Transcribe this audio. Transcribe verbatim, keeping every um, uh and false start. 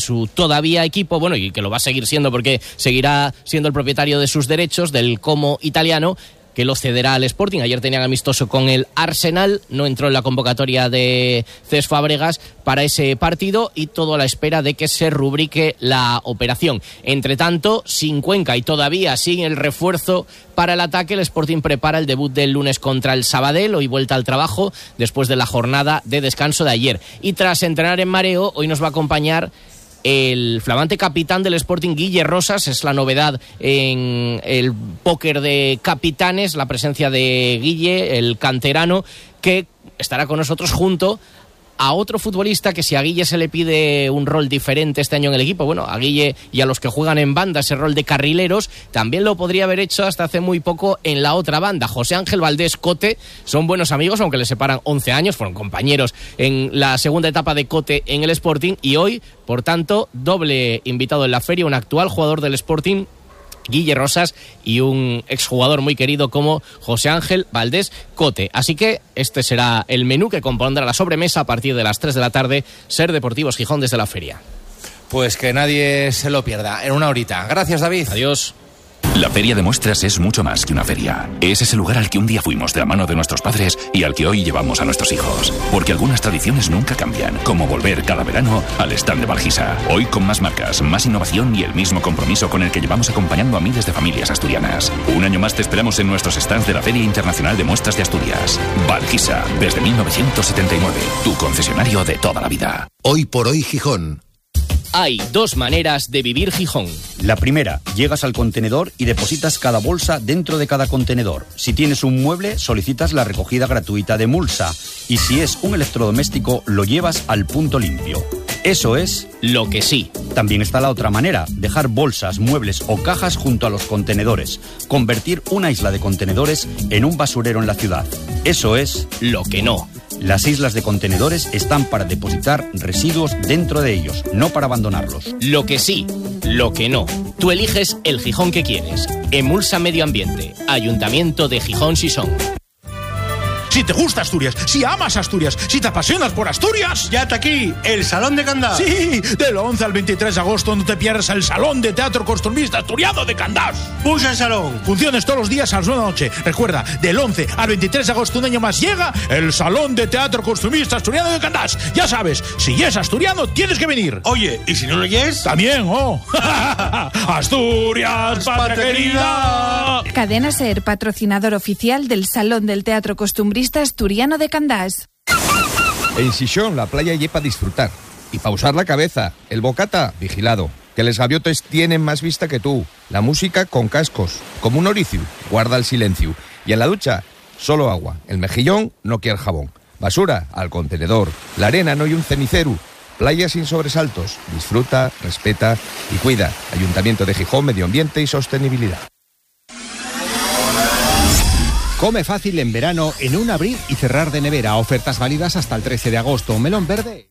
su todavía equipo, bueno, y que lo va a seguir siendo porque seguirá siendo el propietario de sus derechos, del Como italiano, que lo cederá al Sporting. Ayer tenían amistoso con el Arsenal, no entró en la convocatoria de Cés Fábregas para ese partido y todo a la espera de que se rubrique la operación. Entre tanto, sin Cuenca y todavía sin el refuerzo para el ataque, el Sporting prepara el debut del lunes contra el Sabadell, hoy vuelta al trabajo después de la jornada de descanso de ayer. Y tras entrenar en mareo, hoy nos va a acompañar el flamante capitán del Sporting, Guille Rosas. Es la novedad en el póker de capitanes, la presencia de Guille, el canterano, que estará con nosotros junto a otro futbolista que, si a Guille se le pide un rol diferente este año en el equipo, bueno, a Guille y a los que juegan en banda ese rol de carrileros, también lo podría haber hecho hasta hace muy poco en la otra banda. José Ángel Valdés Cote, son buenos amigos, aunque les separan once años, fueron compañeros en la segunda etapa de Cote en el Sporting, y hoy, por tanto, doble invitado en la feria, un actual jugador del Sporting, Guille Rosas, y un exjugador muy querido como José Ángel Valdés Cote. Así que este será el menú que compondrá la sobremesa a partir de las tres de la tarde. Ser Deportivos Gijón desde la feria. Pues que nadie se lo pierda en una horita. Gracias, David. Adiós. La Feria de Muestras es mucho más que una feria. Es ese lugar al que un día fuimos de la mano de nuestros padres y al que hoy llevamos a nuestros hijos. Porque algunas tradiciones nunca cambian, como volver cada verano al stand de Valgisa. Hoy con más marcas, más innovación y el mismo compromiso con el que llevamos acompañando a miles de familias asturianas. Un año más te esperamos en nuestros stands de la Feria Internacional de Muestras de Asturias. Valgisa, desde mil novecientos setenta y nueve, tu concesionario de toda la vida. Hoy por hoy Gijón. Hay dos maneras de vivir Gijón. La primera, llegas al contenedor y depositas cada bolsa dentro de cada contenedor. Si tienes un mueble, solicitas la recogida gratuita de mulsa. Y si es un electrodoméstico, lo llevas al punto limpio. Eso es lo que sí. También está la otra manera, dejar bolsas, muebles o cajas junto a los contenedores. Convertir una isla de contenedores en un basurero en la ciudad. Eso es lo que no. Las islas de contenedores están para depositar residuos dentro de ellos, no para abandonarlos. Lo que sí, lo que no. Tú eliges el Gijón que quieres. Emulsa Medio Ambiente, Ayuntamiento de Gijón Sisón. Si te gusta Asturias, si amas Asturias, si te apasionas por Asturias, ya está aquí, el Salón de Candás. Sí, del once al veintitrés de agosto, no te pierdas el Salón de Teatro Costumbrista Asturiano de Candás. Pulsa el salón. Funciones todos los días a las nueve de la noche. Recuerda, del once al veintitrés de agosto, un año más, llega el Salón de Teatro Costumbrista Asturiano de Candás. Ya sabes, si es asturiano, tienes que venir. Oye, ¿y si no lo es? También, oh. Asturias, patria querida. Cadena Ser, patrocinador oficial del Salón del Teatro Costumbrista Asturiano de Candás. En Xixón, la playa y para disfrutar. Y pausar la cabeza. El bocata, vigilado. Que les gaviotes tienen más vista que tú. La música con cascos. Como un oricio, guarda el silencio. Y en la ducha, solo agua. El mejillón no quiere jabón. Basura, al contenedor. La arena no hay un cenicero. Playa sin sobresaltos. Disfruta, respeta y cuida. Ayuntamiento de Gijón, Medio Ambiente y Sostenibilidad. Come fácil en verano en un abrir y cerrar de nevera. Ofertas válidas hasta el trece de agosto. Melón verde.